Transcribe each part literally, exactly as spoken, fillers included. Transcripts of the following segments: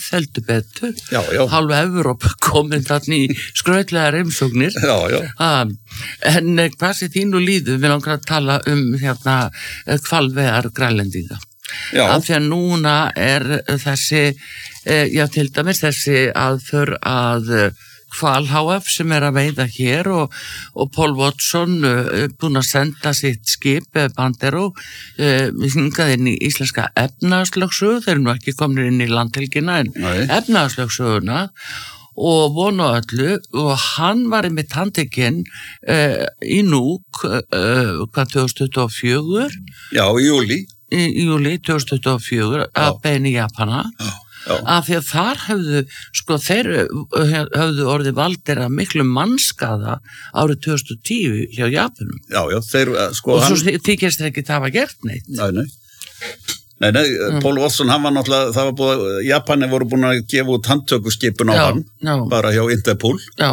heldur betur. Já, já. Hálfu Evrópu komin þarna í skrautlegar heimsóknir. Já, já. Um, en hvað sé þínu líðu, við langar að tala um hérna hvalveiðar Grænlendinga. Já. Af því að núna er þessi, já til dæmis þessi aðför að Hval H F sem er að veiða hér og, og Paul Watson uh, búin að senda sitt skip Bandero uh, hingað inn í íslenska efnahagslögsögu, þeir eru nú ekki komnir inn í landhelgina en efnahagslögsöguna og vonu öllu og hann var einmitt handtekinn uh, í Núk uh, hvað tvö þúsund tuttugu og fjögur Já, í júlí í, í júlí tvö þúsund tuttugu og fjögur að beini Japana Já. Já. Af því að þar höfðu, sko, þeir höfðu orðið valdir að miklu mannskaða árið tvö þúsund og tíu hjá Japanum. Já, já, þeir, sko... Og hann... svo þykist þeir ekki það hafa gert neitt. Nei, nei. Nei, nei, mm. Paul Watson, hann var náttúrulega, það var búið, Japani voru búin að gefa út handtökuskipun á já, hann, já. bara hjá Interpol. Já.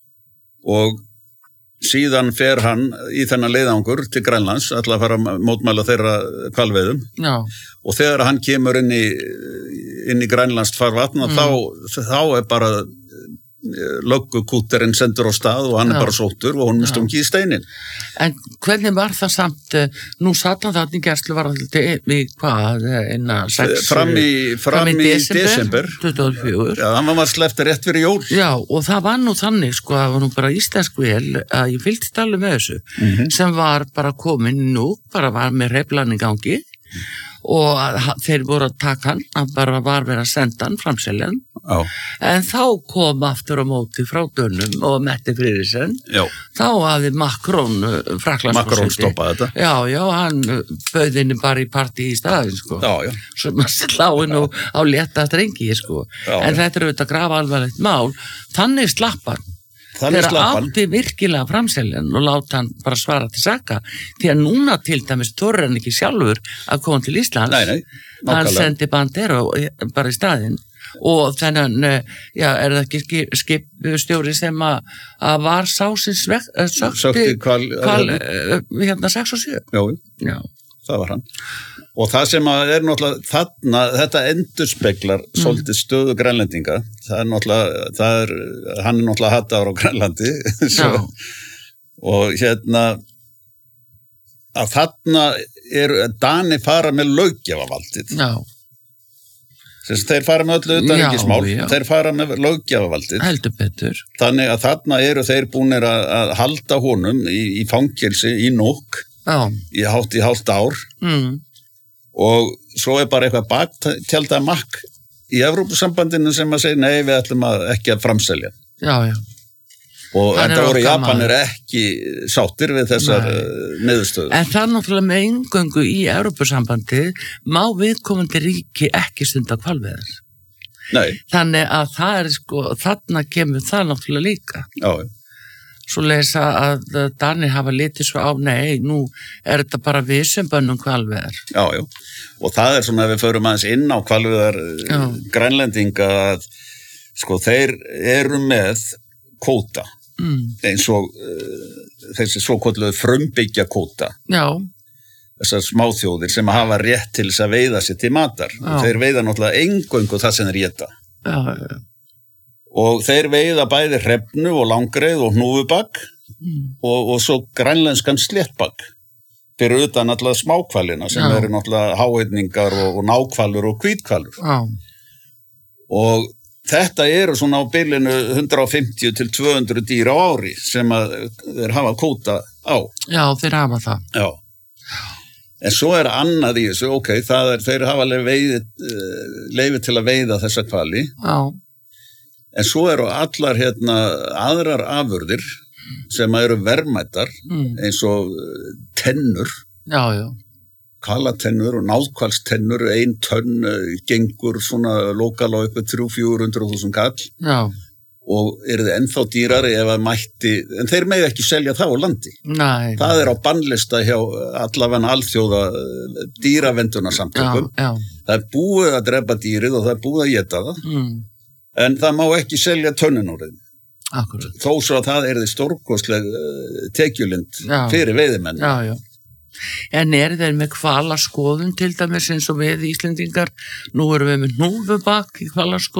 Og síðan fer hann í þennan leiðangur til Grænlands, ætla að fara að mótmæla þeirra hvalveiðum. Já. Og þegar hann kemur inn í, inn í Grænlands farvatn, mm. þá, þá er bara löggukúterinn sendur á stað og hann Já. Er bara sóttur og hún er stungið í steinin. En hvernig var það samt, nú satt hann þarna í gæsluvarðhaldi í hvað, innan sex... Fram í, fram fram í, í desember. tuttugu og fjögur. Já, hann var sleppt rétt fyrir jól. Já, og það var nú þannig, sko, það var nú bara íslensk vel að ég fylgst alveg með þessu, mm-hmm. sem var bara komin nú, bara var með hreyflan í gangi, og þeir voru að taka hann, hann bara var verið að senda hann, framselja hann, Já. En þá kom aftur á móti frá Dönum og Mette Frederiksen, þá hafði Macron, Frakklandsforseti. Macron stoppaði þetta. Já, já, hann bauð henni bara í partí í staðin, sko. Já, já. Svo maður sláði nú á létta strengi, sko. Já, en já. Þetta er auðvitað grafa alvarlegt mál, þannig slappar. Þegar átti virkilega framseljan og láta hann bara svara til saka því að núna til dæmis þorir hann ekki sjálfur að koma til Íslands nei, nei, hann sendi Bandero bara í staðinn og þennan, já, er það ekki skipstjóri sem að, að var sásins sökti hval, hval hérna sex og sjö já, já, það var hann og það sem að er náttúrulega þarna, þetta endurspeglar mm. svolítið stöðu grænlendinga það er náttúrulega, það er, hann er náttúrulega hattaður á Grænlandi svo, og hérna að þarna er Dani fara með löggjöfavaldið já Þess, þeir fara með öllu utanríkismál, þeir fara með löggjöfavaldið heldur betur þannig að þarna eru þeir búnir að, að halda honum í, í fangelsi í Núk í hátt í hálft ár mm. og svo er bara eitthvað baktjaldað makk í Evrópusambandinu sem að segja nei, við ætlum að ekki að framselja. Já, já. Og þetta voru Japanir ekki sáttir við þessar nei. Niðurstöður. En það er náttúrulega með eingöngu í Evrópusambandi má viðkomandi ríki ekki stunda hvalveiðar. Nei. Þannig að það er sko, þarna kemur það náttúrulega líka. Já, já. Svo lesa að Danir hafa litið svo á, nei, nú er þetta bara við sem bönnum hvalveiðar. Já, já, og það er svona ef við förum aðeins inn á hvalveiðar Grænlendinga að sko þeir eru með kvóta, mm. eins og uh, þessi svo kölluðu frumbyggja kvóta. Já. Þessar smáþjóðir sem hafa rétt til þess að veiða sér til matar. Já. Og þeir veiða náttúrulega eingöngu það sem þeir éta. Já, já, já. Og þeir veiða bæði hrefnu og langreið og hnúfubak mm. og, og svo grænlenskan sléttbak fyrir utan alltaf smákvalina sem Já. Eru náttúrulega háhyrningar og, og nákvalur og hvítkvalur. Já. Og þetta eru svona á bilinu hundrað fimmtíu til tvö hundruð dýr á ári sem að þeir hafa kvóta á. Já, þeir hafa það. Já. En svo er annað í þessu, ok, það er, þeir hafa leyfi, leyfi til að veiða þessa hvali. Já. En svo eru allar hérna aðrar afurðir sem eru verðmættar mm. eins og tennur. Já, já. Kalatennur og náðkvalstennur, ein tönn gengur svona lokal á uppi þrjú til fjögur hundruð þúsund kall. Já. Og eru þið ennþá dýrari ef að mætti, en þeir mega ekki selja það á landi. Nei. Það er á bannlista hjá allavega alþjóða dýravendunarsamtökum. Já, já. Það er búið að drepa dýrið og það er búið að éta það. Mm. En það má ekki selja tönnin úr þeim. Akkurat. Þó svo að það er því stórkostleg tekjulind já. Fyrir veiðimenn. Já, já. En er þeir með hvalaskoðun til dæmis eins og við Íslendingar? Nú erum við með hnúfubak í hvalaskoðun.